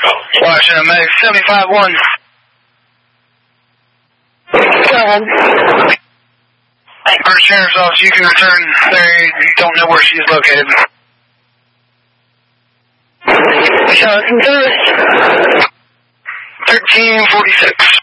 Washington, Meg 75-1. Go ahead. Our sheriff's office, you can return there. You don't know where she is located. Show us some service. 1346.